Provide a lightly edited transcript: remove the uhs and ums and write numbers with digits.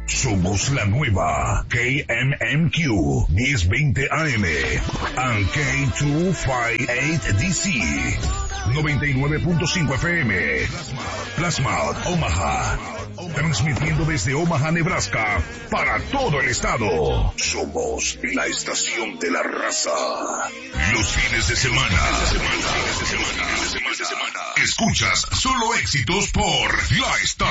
Somos la nueva KMMQ 1020 AM and K258DC 99.5 FM. Plasma Omaha. Transmitiendo desde Omaha, Nebraska, para todo el estado. Somos la estación de la raza. Los fines de semana. Escuchas solo éxitos por la estación.